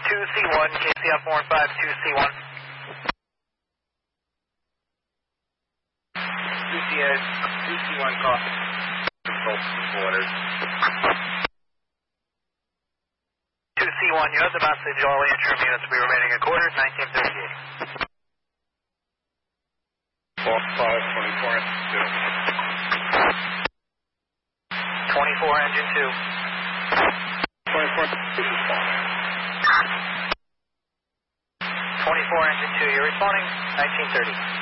2C1, KCF 415, 2C1. 2C1 call. Control orders. 2C1, you have the message. All interim units will be remaining in quarters, 1938. 4-5, 24, 24, engine 2. 24, 24, engine 2, you're responding, 1930.